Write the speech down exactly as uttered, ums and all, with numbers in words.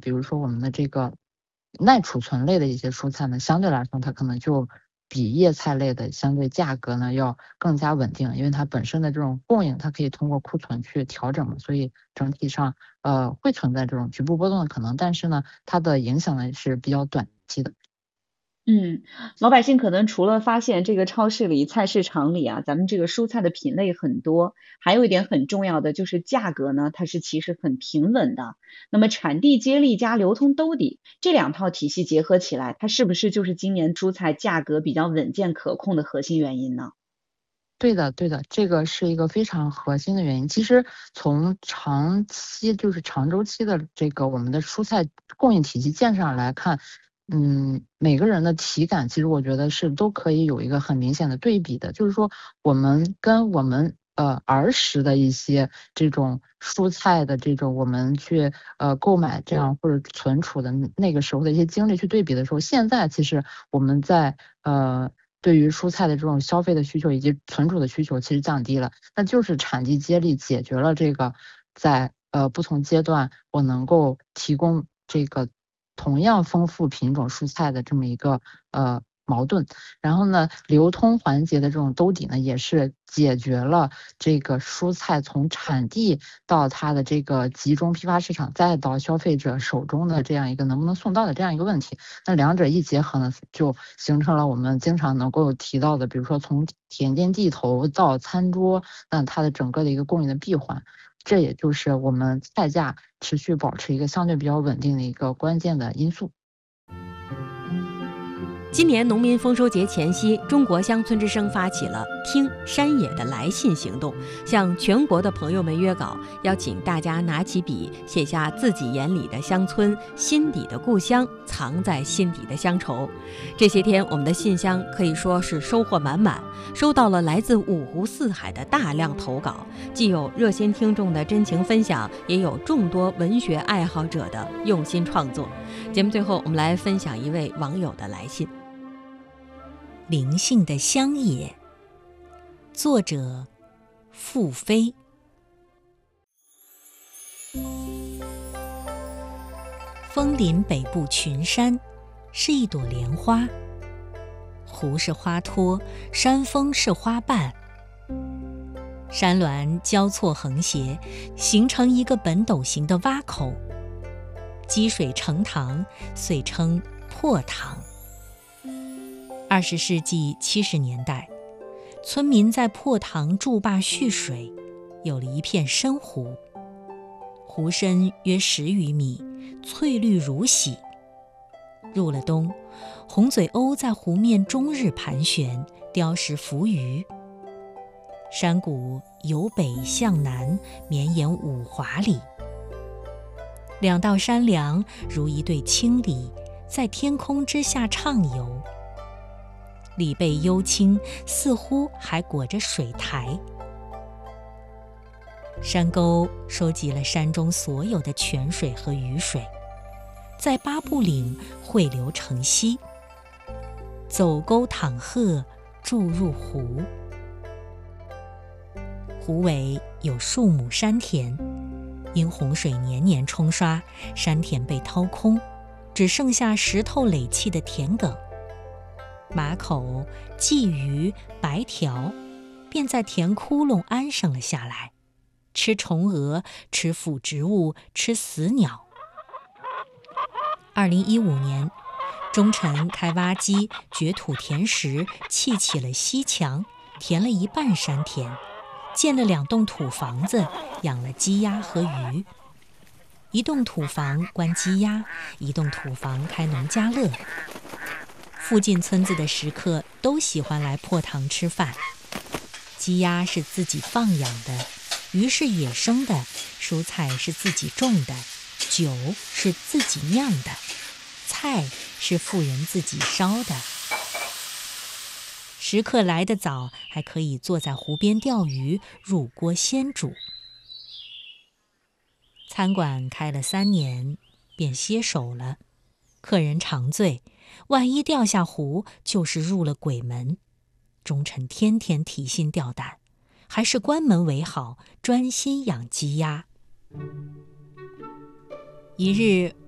比如说我们的这个耐储存类的一些蔬菜呢，相对来说它可能就比叶菜类的相对价格呢要更加稳定，因为它本身的这种供应，它可以通过库存去调整嘛，所以整体上呃会存在这种局部波动的可能，但是呢，它的影响呢是比较短期的。 嗯，老百姓可能除了发现这个超市里、菜市场里啊，咱们这个蔬菜的品类很多，还有一点很重要的就是价格呢，它是其实很平稳的。那么产地接力加流通兜底这两套体系结合起来，它是不是就是今年蔬菜价格比较稳健可控的核心原因呢？ 对的，对的，这个是一个非常核心的原因。其实从长期就是长周期的这个我们的蔬菜供应体系建设上来看，嗯，每个人的体感其实我觉得是都可以有一个很明显的对比的，就是说我们跟我们呃儿时的一些这种蔬菜的这种我们去呃购买这样或者存储的那个时候的一些经历去对比的时候，现在其实我们在呃。对于蔬菜的这种消费的需求以及存储的需求其实降低了，那就是产地接力解决了这个在呃不同阶段我能够提供这个同样丰富品种蔬菜的这么一个呃矛盾。然后呢，流通环节的这种兜底呢，也是解决了这个蔬菜从产地到它的这个集中批发市场，再到消费者手中的这样一个能不能送到的这样一个问题。那两者一结合呢，就形成了我们经常能够提到的，比如说从田间地头到餐桌，那它的整个的一个供应的闭环。这也就是我们菜价持续保持一个相对比较稳定的一个关键的因素。 今年农民丰收节前夕，中国乡村之声发起了听山野的来信行动，向全国的朋友们约稿，邀请大家拿起笔，写下自己眼里的乡村、心底的故乡、藏在心底的乡愁。这些天，我们的信箱可以说是收获满满，收到了来自五湖四海的大量投稿，既有热心听众的真情分享，也有众多文学爱好者的用心创作。节目最后，我们来分享一位网友的来信。 灵性的乡野，作者傅飞。枫林北部群山是一朵莲花，湖是花托，山峰是花瓣，山峦交错横斜，形成一个本斗形的洼口，积水成塘，遂称破塘。二十世纪七十年代，村民在破塘筑坝蓄水，有了一片深湖，湖深约十余米，翠绿如洗。入了冬，红嘴鸥在湖面终日盘旋，雕食浮鱼。山谷由北向南绵延五华里，两道山梁如一对青鲤，在天空之下畅游。里背幽青，似乎还裹着水苔。山沟收集了山中所有的泉水和雨水，在八步岭汇流成溪，走沟淌壑，注入湖。湖尾有数亩山田，因洪水年年冲刷，山田被掏空，只剩下石头垒砌的田埂。马口、鲫鱼、白条便在田窟窿安生了下来，吃虫蛾，吃腐植物，吃死鸟。二零一五年，中臣开挖机掘土填石，砌起了西墙，填了一半山田，建了两栋土房子，养了鸡鸭和鱼。一栋土房关鸡鸭，一栋土房开农家乐。附近村子的食客都喜欢来破塘吃饭。鸡鸭是自己放养的，鱼是野生的，蔬菜是自己种的，酒是自己酿的，菜是富人自己烧的。食客来得早，还可以坐在湖边钓鱼，入锅先煮。餐馆开了三年，便歇手了。客人常醉，万一掉下湖，就是入了鬼门。忠臣天天提心吊胆，还是关门为好，专心养鸡鸭。一日，